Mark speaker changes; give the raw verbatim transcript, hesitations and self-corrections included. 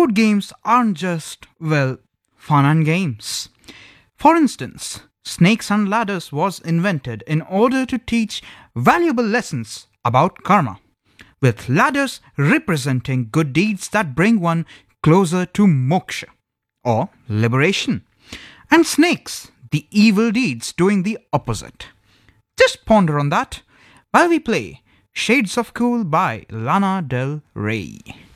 Speaker 1: board games aren't just, well, fun and games. For instance, Snakes and Ladders was invented in order to teach valuable lessons about karma, with ladders representing good deeds that bring one closer to moksha, or liberation, and snakes, the evil deeds doing the opposite. Just ponder on that while we play Shades of Cool by Lana Del Rey.